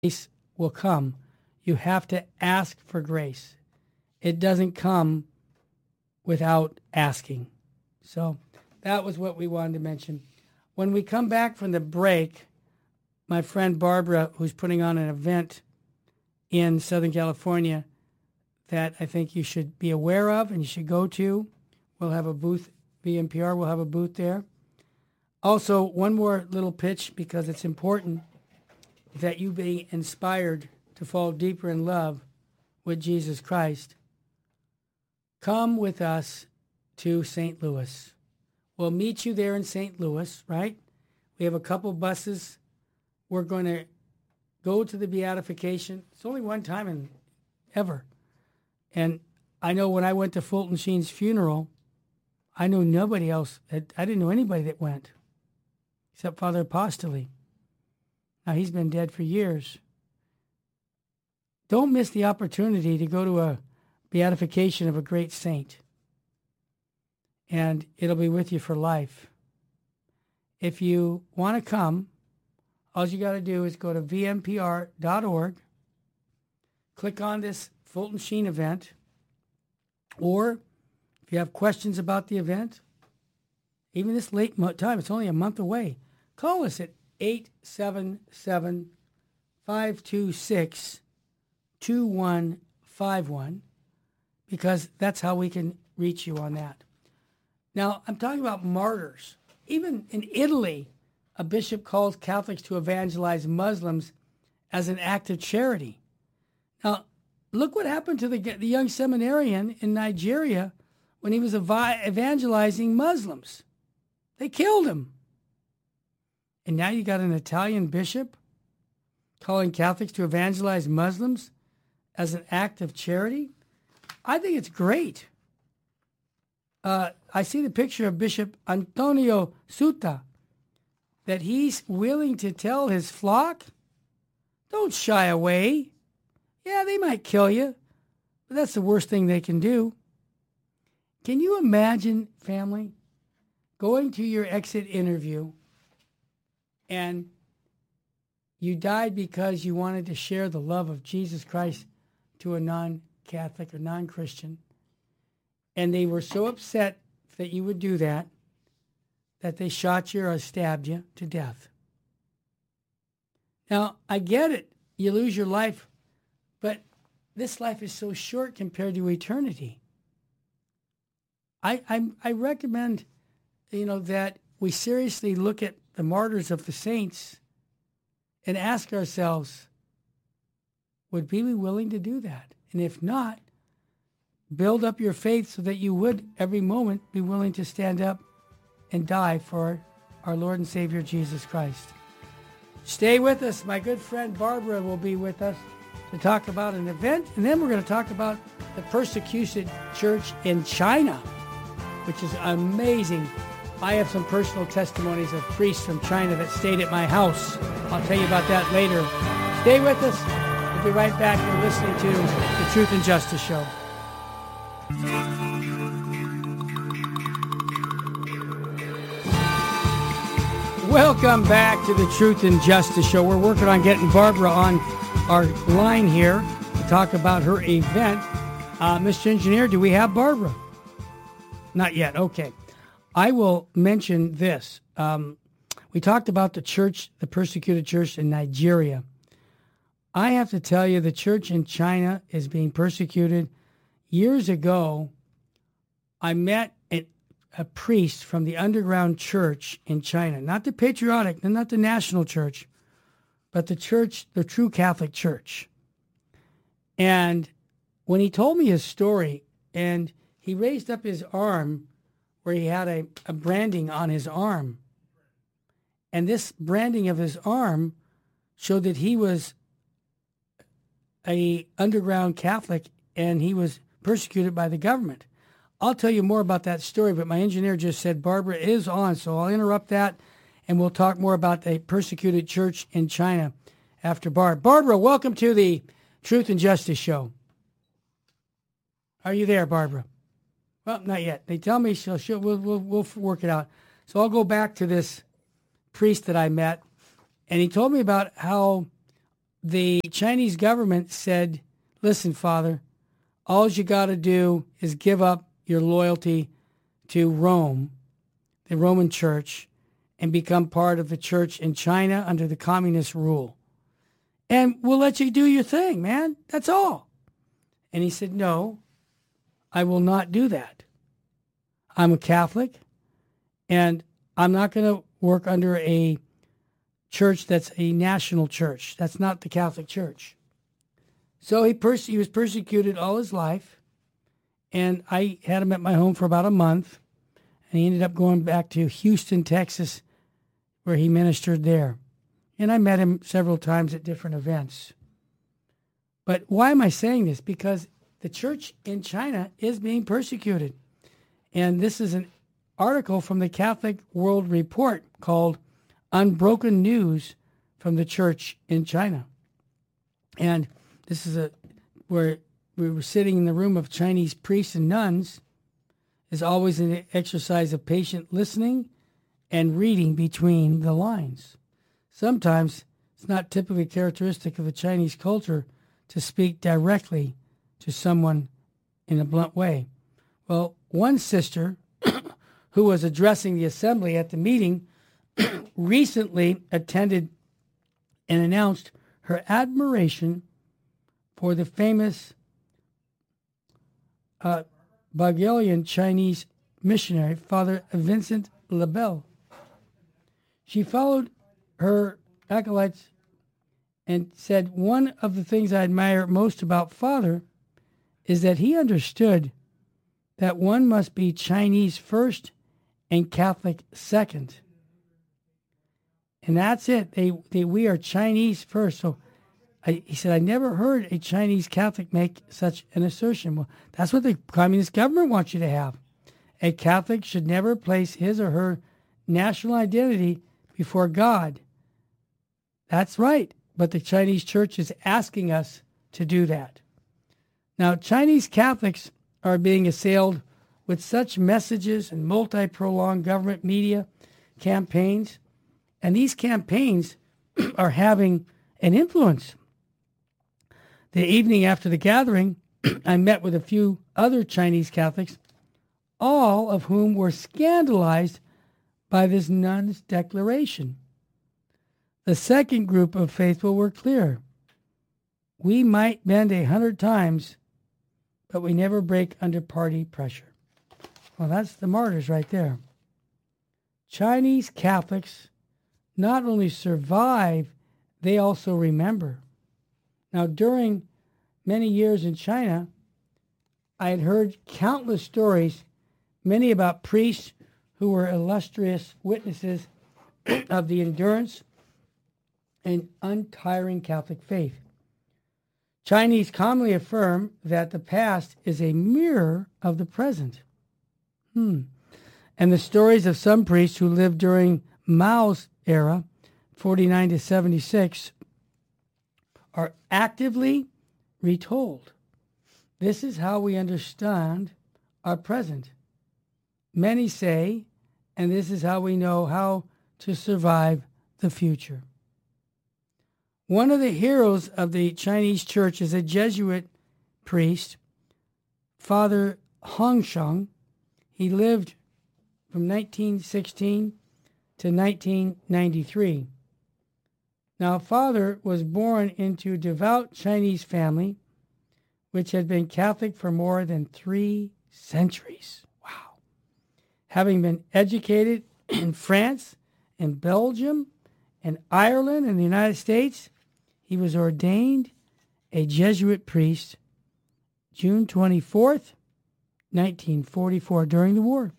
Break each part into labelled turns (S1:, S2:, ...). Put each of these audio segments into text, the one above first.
S1: grace will come. You have to ask for grace. It doesn't come without asking. So that was what we wanted to mention. When we come back from the break, my friend Barbara, who's putting on an event in Southern California that I think you should be aware of and you should go to. We'll have a booth, VMPR will have a booth there. Also, one more little pitch because it's important that you be inspired to fall deeper in love with Jesus Christ. Come with us to St. Louis. We'll meet you there in St. Louis, right? We have a couple buses. We're going to go to the beatification. It's only one time in ever. And I know when I went to Fulton Sheen's funeral, I knew nobody else. I didn't know anybody that went except Father Apostoli. Now, he's been dead for years. Don't miss the opportunity to go to a beatification of a great saint. And it'll be with you for life. If you want to come, all you got to do is go to vmpr.org, click on this Fulton Sheen event, or if you have questions about the event, even this late time, it's only a month away, call us at 877-526-2151, because that's how we can reach you on that. Now, I'm talking about martyrs. Even in Italy, a bishop calls Catholics to evangelize Muslims as an act of charity. Now, look what happened to the young seminarian in Nigeria when he was evangelizing Muslims. They killed him. And now you got an Italian bishop calling Catholics to evangelize Muslims as an act of charity. I think it's great. I see the picture of Bishop Antonio Suta, that he's willing to tell his flock, don't shy away. Yeah, they might kill you, but that's the worst thing they can do. Can you imagine, family, going to your exit interview and you died because you wanted to share the love of Jesus Christ to a non-Catholic or non-Christian, and they were so upset that you would do that they shot you or stabbed you to death. Now, I get it. You lose your life, but this life is so short compared to eternity. I recommend, that we seriously look at the martyrs of the saints and ask ourselves, would we be willing to do that? And if not, build up your faith so that you would every moment be willing to stand up and die for our Lord and Savior Jesus Christ. Stay with us. My good friend Barbara will be with us to talk about an event, and then we're going to talk about the persecuted church in China, which is amazing. I have some personal testimonies of priests from China that stayed at my house. I'll tell you about that later. Stay with us. We'll be right back. You're listening to The Truth and Justice Show. Welcome back to the Truth and Justice Show. We're working on getting Barbara on our line here to talk about her event. Mr. Engineer, do we have Barbara? Not yet. Okay. I will mention this. We talked about the church, the persecuted church in Nigeria. I have to tell you, the church in China is being persecuted. Years ago, I met a priest from the underground church in China, not the patriotic, not the national church, but the church, the true Catholic church. And when he told me his story, and he raised up his arm where he had a branding on his arm, and this branding of his arm showed that he was a underground Catholic and he was persecuted by the government. I'll tell you more about that story, but my engineer just said Barbara is on, so I'll interrupt that, and we'll talk more about the persecuted church in China after Barb. Barbara, welcome to the Truth and Justice Show. Are you there, Barbara? Well, not yet. They tell me we'll work it out. So I'll go back to this priest that I met, and he told me about how the Chinese government said, listen, Father, all you got to do is give up your loyalty to Rome, the Roman Church, and become part of the church in China under the communist rule. And we'll let you do your thing, man. That's all. And he said, no, I will not do that. I'm a Catholic, and I'm not going to work under a church that's a national church. That's not the Catholic Church. So he was persecuted all his life, and I had him at my home for about a month, and he ended up going back to Houston, Texas, where he ministered there. And I met him several times at different events. But why am I saying this? Because the church in China is being persecuted. And this is an article from the Catholic World Report called Unbroken News from the Church in China. And this is where we were sitting in the room of Chinese priests and nuns, is always an exercise of patient listening and reading between the lines. Sometimes it's not typically characteristic of the Chinese culture to speak directly to someone in a blunt way. Well, one sister who was addressing the assembly at the meeting recently attended and announced her admiration for the famous Bulgarian Chinese missionary, Father Vincent Lebel. She followed her acolytes and said, one of the things I admire most about Father is that he understood that one must be Chinese first and Catholic second. And that's it. We are Chinese first. So he said, I never heard a Chinese Catholic make such an assertion. Well, that's what the communist government wants you to have. A Catholic should never place his or her national identity before God. That's right. But the Chinese church is asking us to do that. Now, Chinese Catholics are being assailed with such messages and multi-pronged government media campaigns. And these campaigns are having an influence. The evening after the gathering, I met with a few other Chinese Catholics, all of whom were scandalized by this nun's declaration. The second group of faithful were clear. We might bend 100 times, but we never break under party pressure. Well, that's the martyrs right there. Chinese Catholics not only survive, they also remember. Now, during many years in China, I had heard countless stories, many about priests who were illustrious witnesses of the endurance and untiring Catholic faith. Chinese commonly affirm that the past is a mirror of the present. And the stories of some priests who lived during Mao's era, 49 to 76, are actively retold. This is how we understand our present. Many say, and this is how we know how to survive the future. One of the heroes of the Chinese church is a Jesuit priest, Father Hongsheng. He lived from 1916 to 1993. Now, Father was born into a devout Chinese family, which had been Catholic for more than 3 centuries. Wow. Having been educated in France, in Belgium, in Ireland, and the United States, he was ordained a Jesuit priest June 24th, 1944, during the war.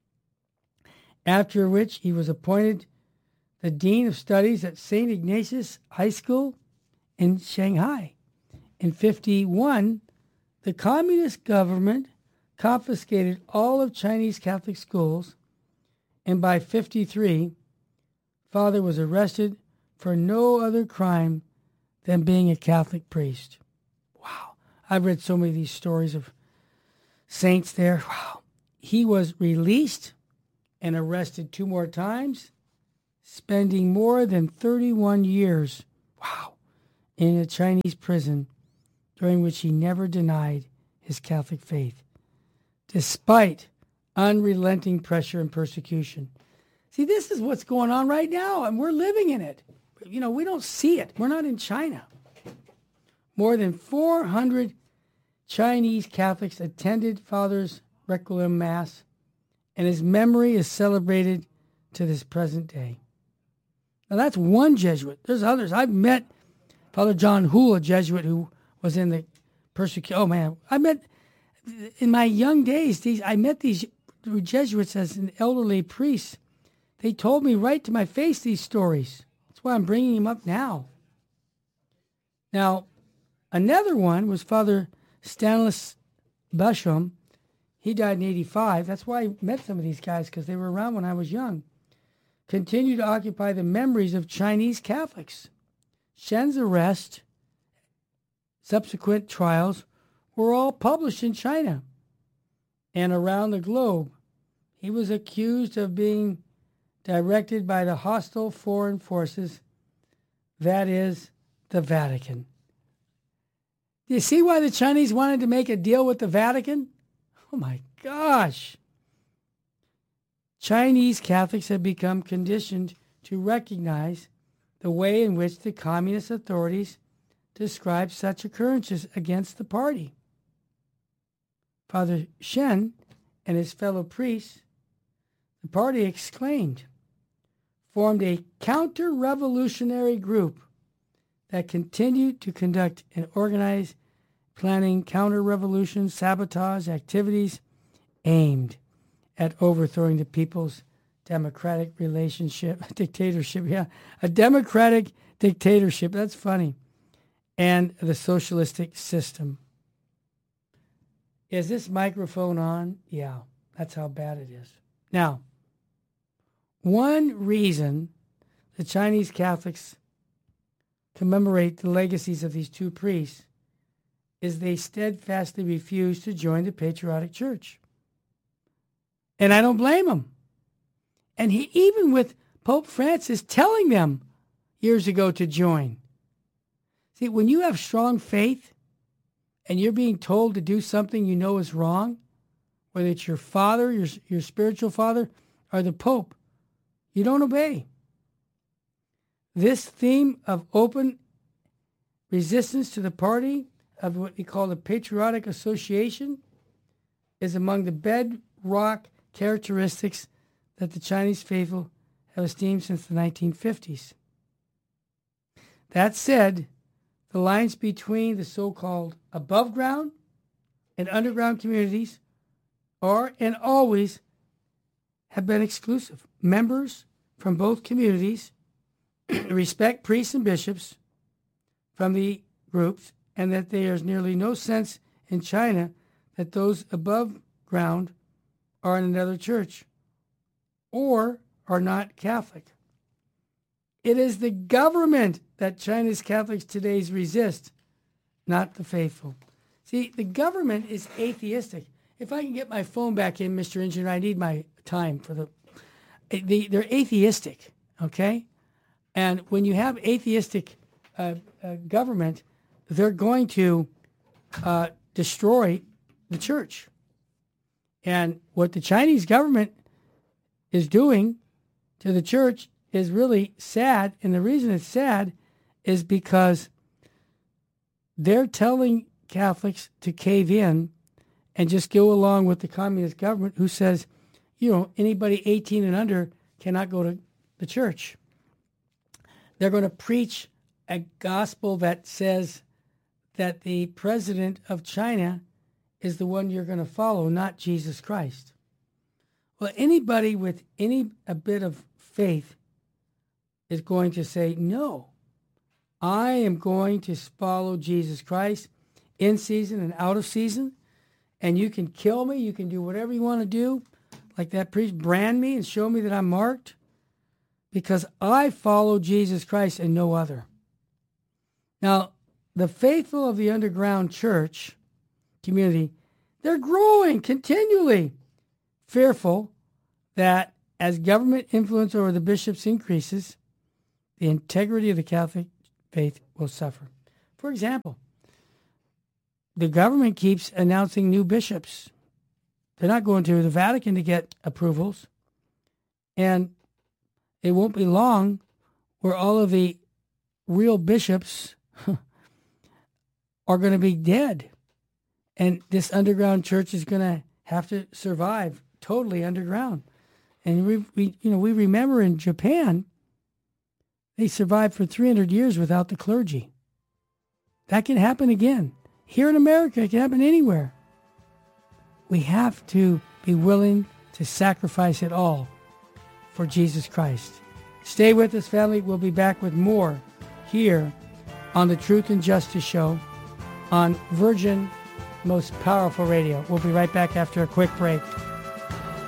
S1: After which he was appointed the Dean of Studies at St. Ignatius High School in Shanghai. In 1951, the communist government confiscated all of Chinese Catholic schools, and by 1953, Father was arrested for no other crime than being a Catholic priest. Wow. I've read so many of these stories of saints there. Wow. He was released and arrested 2 more times, spending more than 31 years, wow, in a Chinese prison during which he never denied his Catholic faith, despite unrelenting pressure and persecution. See, this is what's going on right now, and we're living in it. We don't see it. We're not in China. More than 400 Chinese Catholics attended Father's Requiem Mass, and his memory is celebrated to this present day. Now, that's one Jesuit. There's others. I've met Father John Houle, a Jesuit who was in the persecution. Oh, man. In my young days, I met these Jesuits as an elderly priest. They told me right to my face these stories. That's why I'm bringing them up now. Now, another one was Father Stanislas Basham. He died in 85. That's why I met some of these guys, because they were around when I was young. Continue to occupy the memories of Chinese Catholics. Shen's arrest, subsequent trials, were all published in China and around the globe. He was accused of being directed by the hostile foreign forces, that is, the Vatican. Do you see why the Chinese wanted to make a deal with the Vatican? Oh my gosh. Chinese Catholics have become conditioned to recognize the way in which the communist authorities describe such occurrences against the party. Father Shen and his fellow priests, the party exclaimed, formed a counter-revolutionary group that continued to conduct and organize planning counter-revolution sabotage activities aimed at overthrowing the people's democratic dictatorship. Yeah, a democratic dictatorship. That's funny. And the socialistic system. Is this microphone on? Yeah, that's how bad it is. Now, one reason the Chinese Catholics commemorate the legacies of these two priests is they steadfastly refuse to join the Patriotic Church. And I don't blame them. And even with Pope Francis telling them years ago to join. See, when you have strong faith and you're being told to do something you know is wrong, whether it's your father, your spiritual father, or the Pope, you don't obey. This theme of open resistance to the party of what we call the Patriotic Association is among the bedrock characteristics that the Chinese faithful have esteemed since the 1950s. That said, the lines between the so-called above ground and underground communities are and always have been exclusive. Members from both communities respect priests and bishops from the groups, and that there is nearly no sense in China that those above ground are in another church or are not Catholic. It is the government that China's Catholics today resist, not the faithful. See, the government is atheistic. If I can get my phone back in, Mr. Engineer, I need my time for they're atheistic, okay? And when you have atheistic government, they're going to destroy the church. And what the Chinese government is doing to the church is really sad. And the reason it's sad is because they're telling Catholics to cave in and just go along with the communist government who says, anybody 18 and under cannot go to the church. They're going to preach a gospel that says that the president of China is the one you're going to follow, not Jesus Christ. Well, anybody with a bit of faith is going to say, no, I am going to follow Jesus Christ in season and out of season, and you can kill me, you can do whatever you want to do, like that priest, brand me and show me that I'm marked, because I follow Jesus Christ and no other. Now, the faithful of the underground church community, they're growing continually, fearful that as government influence over the bishops increases, the integrity of the Catholic faith will suffer. For example, the government keeps announcing new bishops. They're not going to the Vatican to get approvals. And it won't be long where all of the real bishops are going to be dead. And this underground church is going to have to survive totally underground. And we remember in Japan, they survived for 300 years without the clergy. That can happen again. Here in America, it can happen anywhere. We have to be willing to sacrifice it all for Jesus Christ. Stay with us, family. We'll be back with more here on the Truth and Justice Show on Virgin Most Powerful Radio. We'll be right back after a quick break.